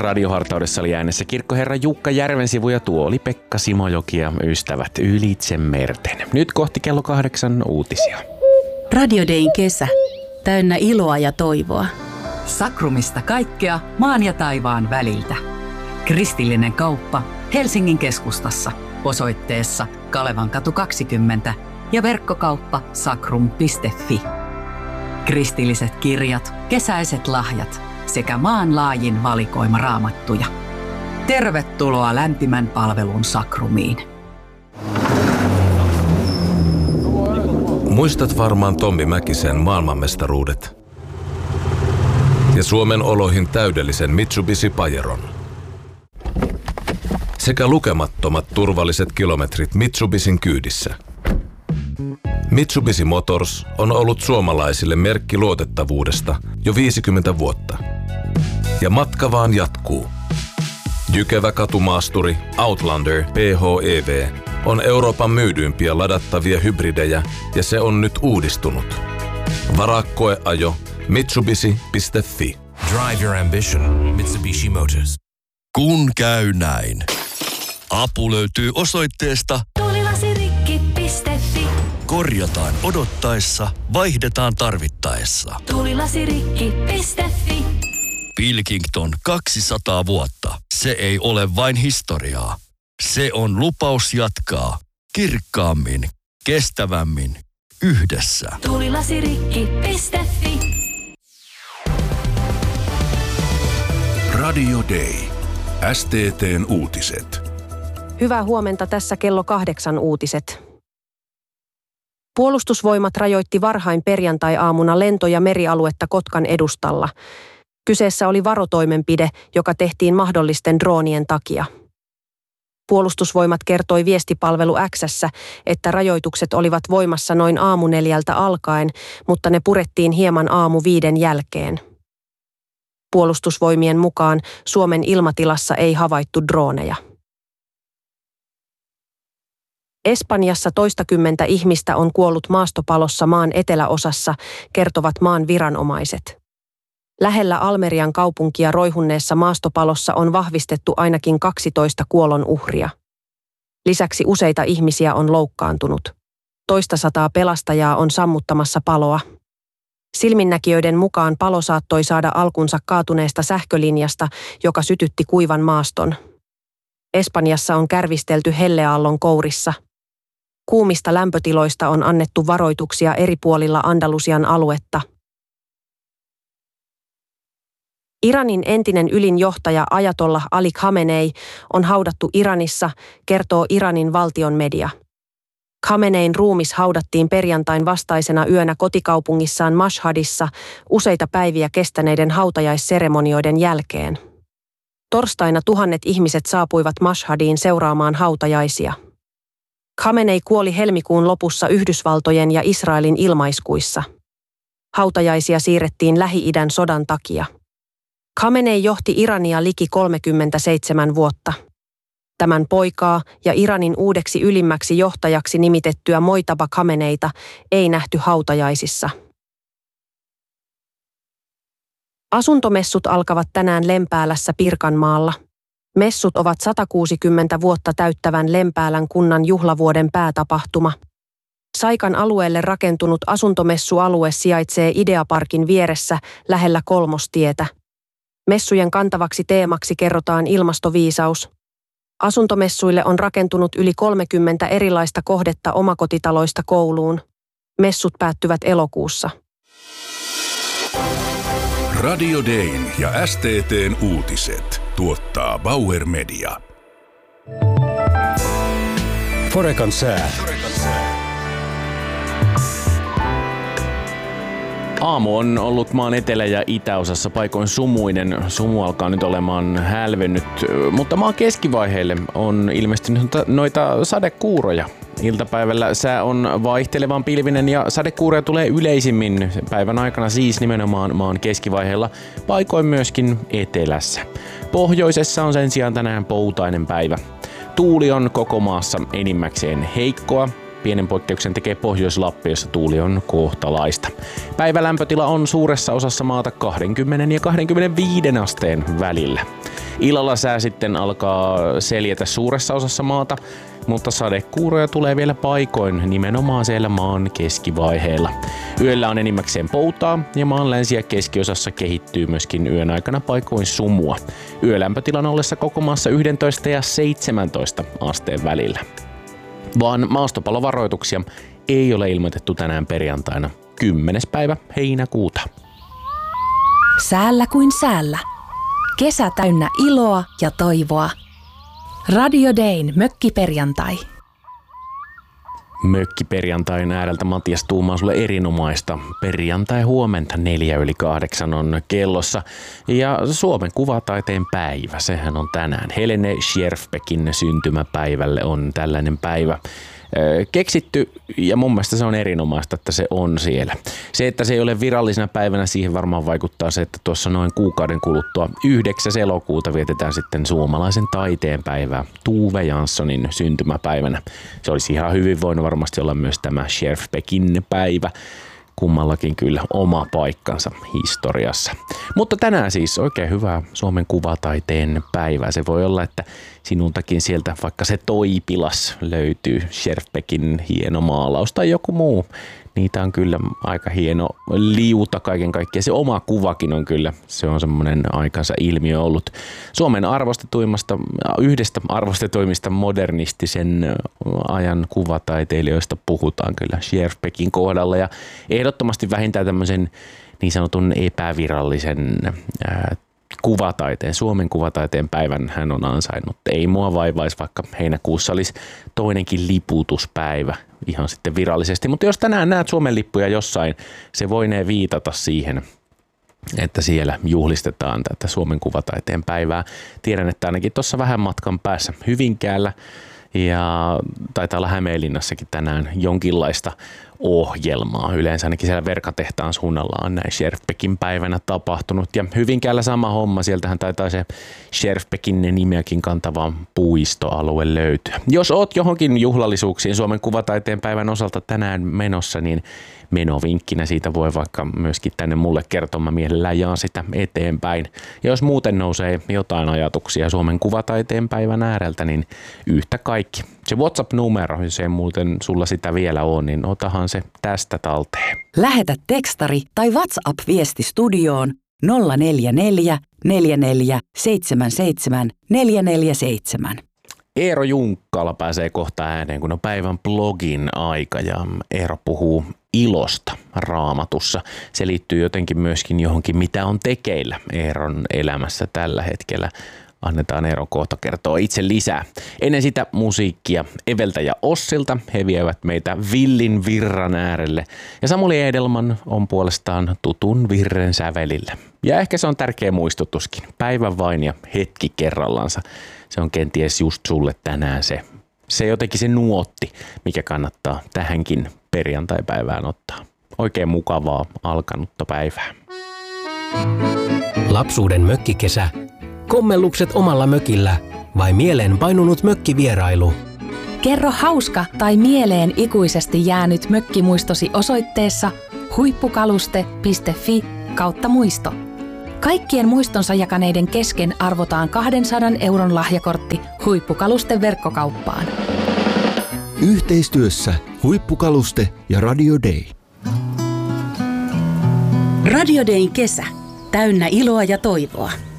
radiohartaudessa oli äänessä kirkkoherra Jukka Järvensivu ja tuo oli Pekka Simojoki ja ystävät ylitse merten. Nyt kohti kello 8 uutisia. Radio Dayn kesä. Täynnä iloa ja toivoa. Sakrumista kaikkea maan ja taivaan väliltä. Kristillinen kauppa Helsingin keskustassa osoitteessa Kalevankatu 20 ja verkkokauppa sakrum.fi. Kristilliset kirjat, kesäiset lahjat sekä maanlaajin valikoima raamattuja. Tervetuloa lämpimän palvelun Sakrumiin. Muistat varmaan Tommi Mäkisen maailmanmestaruudet ja Suomen oloihin täydellisen Mitsubishi Pajeron. Sekä lukemattomat turvalliset kilometrit Mitsubishin kyydissä. Mitsubishi Motors on ollut suomalaisille merkki luotettavuudesta jo 50 vuotta. Ja matka vaan jatkuu. Jykevä katumaasturi Outlander PHEV on Euroopan myydyimpiä ladattavia hybridejä ja se on nyt uudistunut. Varaa koeajo Mitsubishi.fi. Drive your ambition. Mitsubishi Motors. Kun käy näin. Apu löytyy osoitteesta tuulilasirikki.fi. Korjataan odottaessa, vaihdetaan tarvittaessa. Tuulilasirikki.fi. Pilkington 200 vuotta. Se ei ole vain historiaa. Se on lupaus jatkaa kirkkaammin, kestävämmin, yhdessä. Tuulilasirikki.fi. Radio Day. STT:n uutiset. Hyvää huomenta, tässä kello 8 uutiset. Puolustusvoimat rajoitti varhain perjantai-aamuna lento- ja merialuetta Kotkan edustalla. Kyseessä oli varotoimenpide, joka tehtiin mahdollisten droonien takia. Puolustusvoimat kertoi viestipalvelu X:ssä, että rajoitukset olivat voimassa noin 4:00 alkaen, mutta ne purettiin hieman 5:00 jälkeen. Puolustusvoimien mukaan Suomen ilmatilassa ei havaittu drooneja. Espanjassa toistakymmentä ihmistä on kuollut maastopalossa maan eteläosassa, kertovat maan viranomaiset. Lähellä Almerian kaupunkia roihunneessa maastopalossa on vahvistettu ainakin 12 kuolonuhria. Lisäksi useita ihmisiä on loukkaantunut. Toista sataa pelastajaa on sammuttamassa paloa. Silminnäkijöiden mukaan palo saattoi saada alkunsa kaatuneesta sähkölinjasta, joka sytytti kuivan maaston. Espanjassa on kärvistelty helleaallon kourissa. Kuumista lämpötiloista on annettu varoituksia eri puolilla Andalusian aluetta. Iranin entinen ylin johtaja Ajatollah Ali Khamenei on haudattu Iranissa, kertoo Iranin valtion media. Khamenein ruumis haudattiin perjantain vastaisena yönä kotikaupungissaan Mashhadissa useita päiviä kestäneiden hautajaisseremonioiden jälkeen. Torstaina tuhannet ihmiset saapuivat Mashhadiin seuraamaan hautajaisia. Khamenei kuoli helmikuun lopussa Yhdysvaltojen ja Israelin ilmaiskuissa. Hautajaisia siirrettiin Lähi-idän sodan takia. Khamenei johti Irania liki 37 vuotta. Tämän poikaa ja Iranin uudeksi ylimmäksi johtajaksi nimitettyä Mojtaba Khameneita ei nähty hautajaisissa. Asuntomessut alkavat tänään Lempäälässä Pirkanmaalla. Messut ovat 160 vuotta täyttävän Lempäälän kunnan juhlavuoden päätapahtuma. Saikan alueelle rakentunut asuntomessualue sijaitsee Ideaparkin vieressä lähellä Kolmostietä. Messujen kantavaksi teemaksi kerrotaan ilmastoviisaus. Asuntomessuille on rakentunut yli 30 erilaista kohdetta omakotitaloista kouluun. Messut päättyvät elokuussa. Radio Dayn ja STT:n uutiset tuottaa Bauer Media. Forekan sää. Aamu on ollut maan etelä- ja itäosassa paikoin sumuinen. Sumu alkaa nyt olemaan hälvennyt, mutta maan keskivaiheille on ilmestynyt noita sadekuuroja. Iltapäivällä sää on vaihtelevan pilvinen ja sadekuuroja tulee yleisimmin päivän aikana siis nimenomaan maan keskivaiheella, paikoin myöskin etelässä. Pohjoisessa on sen sijaan tänään poutainen päivä. Tuuli on koko maassa enimmäkseen heikkoa. Pienen poikkeuksen tekee Pohjois-Lappi, jossa tuuli on kohtalaista. Päivälämpötila on suuressa osassa maata 20 ja 25 asteen välillä. Illalla sää sitten alkaa seljetä suuressa osassa maata, mutta sadekuuroja tulee vielä paikoin nimenomaan siellä maan keskivaiheella. Yöllä on enimmäkseen poutaa ja maan länsi- ja keskiosassa kehittyy myöskin yön aikana paikoin sumua. Yölämpötilan ollessa koko maassa 11 ja 17 asteen välillä. Vaan maastopalovaroituksia ei ole ilmoitettu tänään perjantaina 10. päivä heinäkuuta. Säällä kuin säällä. Kesä täynnä iloa ja toivoa. Radio Dayn mökkiperjantai. Mökkiperjantain ääreltä Matias tuumaa sulle erinomaista perjantai huomenta 7:04 on kellossa. Ja Suomen kuvataiteen päivä, sehän on tänään. Helene Scherfbeckin syntymäpäivälle on tällainen päivä keksitty ja mun mielestä se on erinomaista, että se on siellä. Se, että se ei ole virallisena päivänä, siihen varmaan vaikuttaa se, että tuossa noin kuukauden kuluttua 9. elokuuta vietetään sitten suomalaisen taiteen päivää Tuve Janssonin syntymäpäivänä. Se olisi ihan hyvin voinut varmasti olla myös tämä Scherfbeckin päivä. Kummallakin kyllä oma paikkansa historiassa. Mutta tänään siis oikein hyvää Suomen kuvataiteen päivää. Se voi olla, että sinultakin sieltä vaikka se Toipilas löytyy Scherfbeckin hieno maalaus tai joku muu. Niitä on kyllä aika hieno liuta kaiken kaikkiaan. Se oma kuvakin on kyllä, se on semmoinen aikansa ilmiö ollut. Suomen yhdestä arvostetuimmista modernistisen ajan kuvataiteilijoista puhutaan kyllä Scherfbeckin kohdalla. Ja ehdottomasti vähintään tämmöisen niin sanotun epävirallisen kuvataiteen, Suomen kuvataiteen päivän hän on ansainnut. Ei mua vaivaisi, vaikka heinäkuussa olisi toinenkin liputuspäivä ihan sitten virallisesti. Mutta jos tänään näet Suomen lippuja jossain, se voinee viitata siihen, että siellä juhlistetaan tätä Suomen kuvataiteen päivää. Tiedän, että ainakin tuossa vähän matkan päässä Hyvinkäällä ja taitaa olla Hämeenlinnassakin tänään jonkinlaista ohjelmaa. Yleensä ainakin siellä Verkatehtaan suunnalla on näin Scherfbeckin päivänä tapahtunut. Ja Hyvinkäällä sama homma, sieltähän taitaa se Scherfbeckin nimeäkin kantava puistoalue löytyä. Jos oot johonkin juhlallisuuksiin Suomen kuvataiteen päivän osalta tänään menossa, niin menovinkkinä siitä voi vaikka myöskin tänne mulle kertoa, mä mielellään jaan sitä eteenpäin. Ja jos muuten nousee jotain ajatuksia Suomen kuvataiteen päivän ääreltä, niin yhtä kaikki. Se WhatsApp-numero, jos ei muuten sulla sitä vielä ole, niin otahan se tästä talteen. Lähetä tekstari tai WhatsApp-viesti studioon 044 44 77 447. Eero Junkkala pääsee kohta ääneen, kun on päivän blogin aika ja Eero puhuu ilosta Raamatussa. Se liittyy jotenkin myöskin johonkin, mitä on tekeillä Eeron elämässä tällä hetkellä. Annetaan Eero kohta kertoa itse lisää. Ennen sitä musiikkia Eveltä ja Ossilta. He vievät meitä villin virran äärelle. Ja Samuli Edelman on puolestaan tutun virren sävelillä. Ja ehkä se on tärkeä muistutuskin. Päivä vain ja hetki kerrallansa. Se on kenties just sulle tänään se jotenkin se nuotti, mikä kannattaa tähänkin perjantaipäivään ottaa. Oikein mukavaa alkanutta päivää. Lapsuuden mökkikesä. Kommellukset omalla mökillä vai mieleen painunut mökkivierailu? Kerro hauska tai mieleen ikuisesti jäänyt mökkimuistosi osoitteessa huippukaluste.fi/muisto. Kaikkien muistonsa jakaneiden kesken arvotaan 200 € lahjakortti Huippukalusten verkkokauppaan. Yhteistyössä Huippukaluste ja Radio Day. Radio Dayn kesä. Täynnä iloa ja toivoa.